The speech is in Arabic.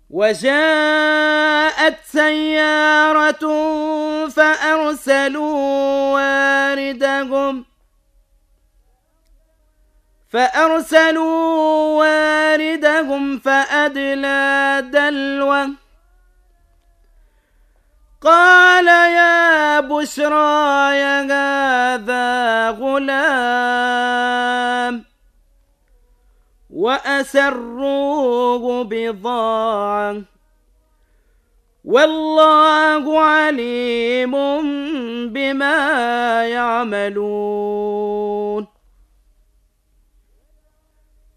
وجاءت سيارة فأرسلوا واردهم فأدلى دلوه قال يا بشرى هذا غلام وأسروه بضاعة والله عليم بما يعملون.